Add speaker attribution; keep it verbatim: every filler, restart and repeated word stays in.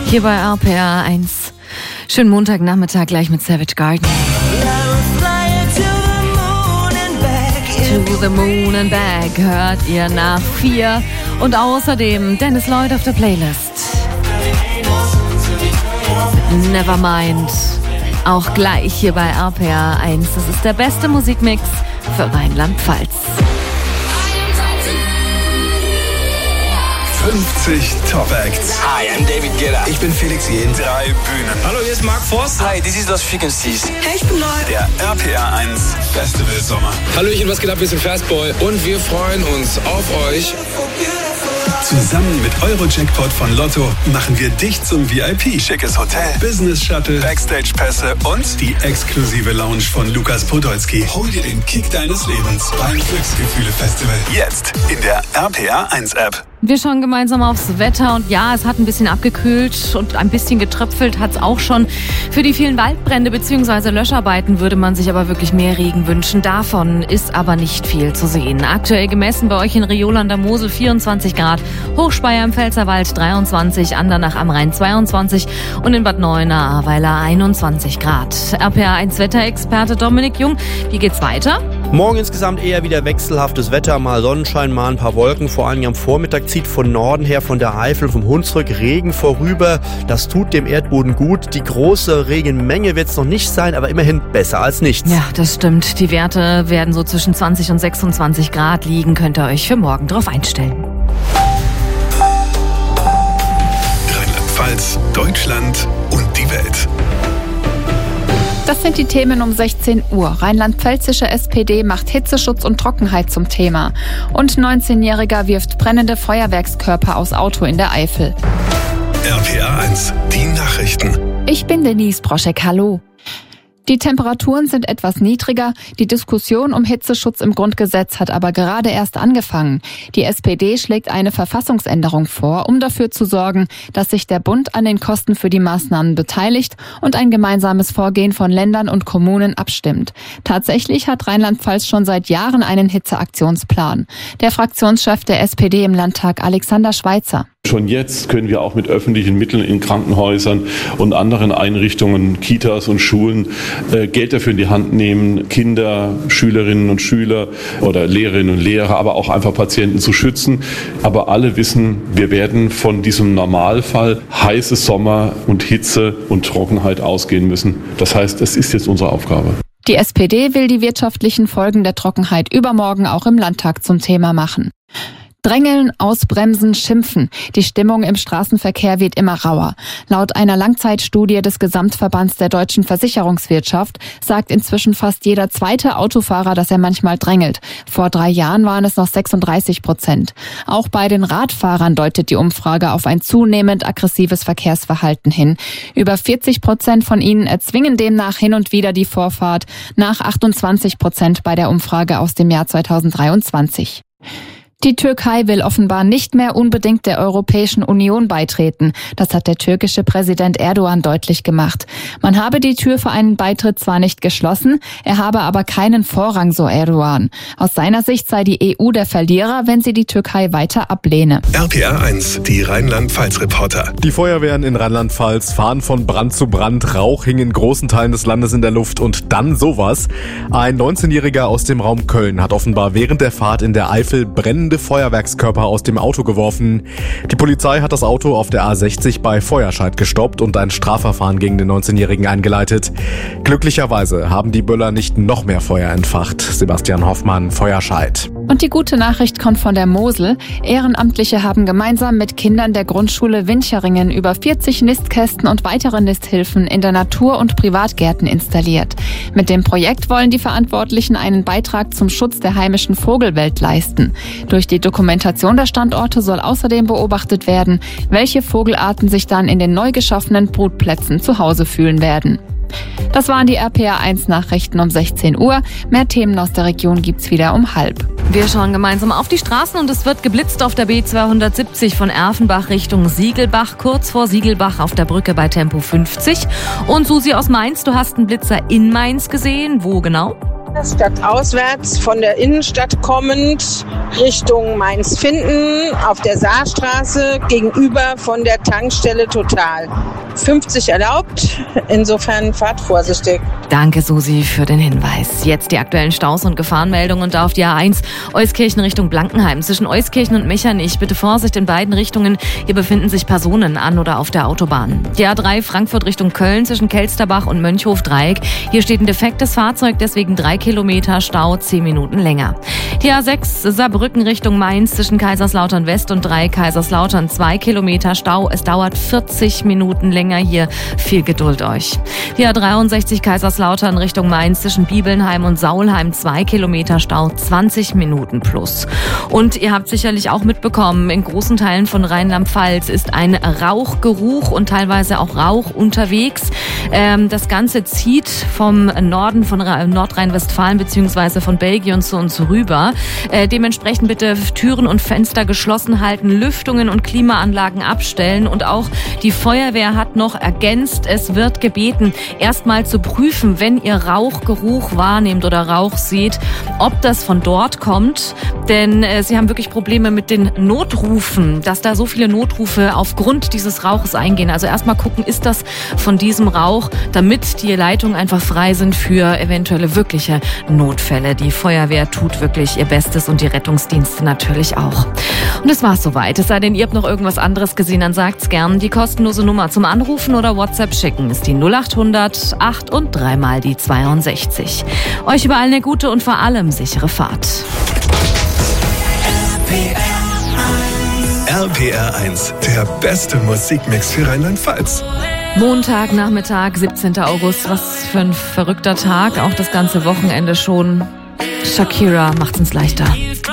Speaker 1: Hier bei R P R eins. Schönen Montagnachmittag gleich mit Savage Garden. To the Moon and Back hört ihr nach vier. Und außerdem Dennis Lloyd auf der Playlist. Nevermind. Auch gleich hier bei R P R eins. Das ist der beste Musikmix für Rheinland-Pfalz.
Speaker 2: fünfzig Top Acts.
Speaker 3: Hi, I'm David Guetta.
Speaker 2: Ich bin Felix Jähn.
Speaker 3: Drei Bühnen.
Speaker 4: Hallo, hier ist Mark Forster.
Speaker 3: Hi, this is Los Frequencies.
Speaker 5: Hey, ich bin Lloyd.
Speaker 2: Der R P R eins Festival Sommer.
Speaker 4: Hallöchen, was geht ab? Wir sind Fastboy und wir freuen uns auf euch.
Speaker 2: Zusammen mit Euro-Jackpot von Lotto machen wir dich zum V I P. Schickes Hotel, Business Shuttle, Backstage-Pässe und die exklusive Lounge von Lukas Podolski. Hol dir den Kick deines Lebens beim Glücksgefühle-Festival. Jetzt in der R P R eins App.
Speaker 1: Wir schauen gemeinsam aufs Wetter und ja, es hat ein bisschen abgekühlt und ein bisschen getröpfelt hat es auch schon. Für die vielen Waldbrände bzw. Löscharbeiten würde man sich aber wirklich mehr Regen wünschen. Davon ist aber nicht viel zu sehen. Aktuell gemessen bei euch in Riohl an der Mosel vierundzwanzig Grad, Hochspeyer im Pfälzerwald dreiundzwanzig, Andernach am Rhein zweiundzwanzig und in Bad Neuenahr-Ahrweiler einundzwanzig Grad. R P R eins Wetterexperte Dominik Jung, wie geht's weiter?
Speaker 6: Morgen insgesamt eher wieder wechselhaftes Wetter, mal Sonnenschein, mal ein paar Wolken. Vor allem am Vormittag zieht von Norden her, von der Eifel, vom Hunsrück Regen vorüber. Das tut dem Erdboden gut. Die große Regenmenge wird es noch nicht sein, aber immerhin besser als nichts.
Speaker 1: Ja, das stimmt. Die Werte werden so zwischen zwanzig und sechsundzwanzig Grad liegen. Könnt ihr euch für morgen drauf einstellen.
Speaker 2: Rheinland-Pfalz, Deutschland und die Welt.
Speaker 7: Das sind die Themen um sechzehn Uhr. Rheinland-Pfälzische S P D macht Hitzeschutz und Trockenheit zum Thema. Und neunzehnjähriger wirft brennende Feuerwerkskörper aus Auto in der Eifel.
Speaker 2: R P R eins, die Nachrichten.
Speaker 7: Ich bin Denise Broschek, hallo. Die Temperaturen sind etwas niedriger. Die Diskussion um Hitzeschutz im Grundgesetz hat aber gerade erst angefangen. Die S P D schlägt eine Verfassungsänderung vor, um dafür zu sorgen, dass sich der Bund an den Kosten für die Maßnahmen beteiligt und ein gemeinsames Vorgehen von Ländern und Kommunen abstimmt. Tatsächlich hat Rheinland-Pfalz schon seit Jahren einen Hitzeaktionsplan. Der Fraktionschef der S P D im Landtag, Alexander Schweitzer.
Speaker 8: Schon jetzt können wir auch mit öffentlichen Mitteln in Krankenhäusern und anderen Einrichtungen, Kitas und Schulen äh, Geld dafür in die Hand nehmen, Kinder, Schülerinnen und Schüler oder Lehrerinnen und Lehrer, aber auch einfach Patienten zu schützen. Aber alle wissen, wir werden von diesem Normalfall heiße Sommer und Hitze und Trockenheit ausgehen müssen. Das heißt, es ist jetzt unsere Aufgabe.
Speaker 7: Die S P D will die wirtschaftlichen Folgen der Trockenheit übermorgen auch im Landtag zum Thema machen. Drängeln, ausbremsen, schimpfen. Die Stimmung im Straßenverkehr wird immer rauer. Laut einer Langzeitstudie des Gesamtverbands der deutschen Versicherungswirtschaft sagt inzwischen fast jeder zweite Autofahrer, dass er manchmal drängelt. Vor drei Jahren waren es noch sechsunddreißig Prozent. Auch bei den Radfahrern deutet die Umfrage auf ein zunehmend aggressives Verkehrsverhalten hin. Über vierzig Prozent von ihnen erzwingen demnach hin und wieder die Vorfahrt, nach achtundzwanzig Prozent bei der Umfrage aus dem Jahr zweitausenddreiundzwanzig. Die Türkei will offenbar nicht mehr unbedingt der Europäischen Union beitreten. Das hat der türkische Präsident Erdogan deutlich gemacht. Man habe die Tür für einen Beitritt zwar nicht geschlossen, er habe aber keinen Vorrang, so Erdogan. Aus seiner Sicht sei die E U der Verlierer, wenn sie die Türkei weiter ablehne.
Speaker 2: R P R eins, die Rheinland-Pfalz-Reporter.
Speaker 9: Die Feuerwehren in Rheinland-Pfalz fahren von Brand zu Brand. Rauch hing in großen Teilen des Landes in der Luft und dann sowas. Ein neunzehnjähriger aus dem Raum Köln hat offenbar während der Fahrt in der Eifel brennende Feuerwerkskörper aus dem Auto geworfen. Die Polizei hat das Auto auf der A sechzig bei Feuerscheid gestoppt und ein Strafverfahren gegen den neunzehnjährigen eingeleitet. Glücklicherweise haben die Böller nicht noch mehr Feuer entfacht. Sebastian Hoffmann, Feuerscheid.
Speaker 7: Und die gute Nachricht kommt von der Mosel. Ehrenamtliche haben gemeinsam mit Kindern der Grundschule Wincheringen über vierzig Nistkästen und weitere Nisthilfen in der Natur- und Privatgärten installiert. Mit dem Projekt wollen die Verantwortlichen einen Beitrag zum Schutz der heimischen Vogelwelt leisten. Durch die Dokumentation der Standorte soll außerdem beobachtet werden, welche Vogelarten sich dann in den neu geschaffenen Brutplätzen zu Hause fühlen werden. Das waren die R P R eins Nachrichten um sechzehn Uhr. Mehr Themen aus der Region gibt's wieder um halb.
Speaker 1: Wir schauen gemeinsam auf die Straßen und es wird geblitzt auf der B zweihundertsiebzig von Erfenbach Richtung Siegelbach, kurz vor Siegelbach auf der Brücke bei Tempo fünfzig. Und Susi aus Mainz, du hast einen Blitzer in Mainz gesehen. Wo genau?
Speaker 5: Stadtauswärts von der Innenstadt kommend Richtung Mainz-Finden auf der Saarstraße gegenüber von der Tankstelle Total. fünfzig erlaubt, insofern fahrt vorsichtig.
Speaker 1: Danke, Susi, für den Hinweis. Jetzt die aktuellen Staus und Gefahrenmeldungen und da auf die A eins Euskirchen Richtung Blankenheim. Zwischen Euskirchen und Mechernich bitte Vorsicht in beiden Richtungen. Hier befinden sich Personen an oder auf der Autobahn. Die A drei Frankfurt Richtung Köln zwischen Kelsterbach und Mönchhof-Dreieck. Hier steht ein defektes Fahrzeug, deswegen drei Kilometer Stau, zehn Minuten länger. Die A sechs Saarbrücken Richtung Mainz zwischen Kaiserslautern West und drei Kaiserslautern, zwei Kilometer Stau. Es dauert vierzig Minuten länger hier. Viel Geduld euch. Die A dreiundsechzig Kaiserslautern Richtung Mainz zwischen Bibelnheim und Saulheim, zwei Kilometer Stau, zwanzig Minuten plus. Und ihr habt sicherlich auch mitbekommen, in großen Teilen von Rheinland-Pfalz ist ein Rauchgeruch und teilweise auch Rauch unterwegs. Ähm, das Ganze zieht vom Norden von Nordrhein-Westfalen bzw. von Belgien zu uns rüber. Äh, dementsprechend bitte Türen und Fenster geschlossen halten, Lüftungen und Klimaanlagen abstellen und auch die Feuerwehr hat noch ergänzt, es wird gebeten, erstmal zu prüfen, wenn ihr Rauchgeruch wahrnehmt oder Rauch seht, ob das von dort kommt, denn äh, sie haben wirklich Probleme mit den Notrufen, dass da so viele Notrufe aufgrund dieses Rauches eingehen. Also erstmal gucken, ist das von diesem Rauch, damit die Leitungen einfach frei sind für eventuelle wirkliche Notfälle. Die Feuerwehr tut wirklich ihr Bestes und die Rettungsdienste natürlich auch. Und es war's soweit. Es sei denn, ihr habt noch irgendwas anderes gesehen, dann sagt's gern. Die kostenlose Nummer zum Anrufen oder WhatsApp schicken ist die null acht hundert acht und dreimal die zweiundsechzig. Euch überall eine gute und vor allem sichere Fahrt.
Speaker 2: R P R eins, der beste Musikmix für Rheinland-Pfalz.
Speaker 1: Montagnachmittag, siebzehnten August. Was für ein verrückter Tag. Auch das ganze Wochenende schon. Shakira macht's uns leichter.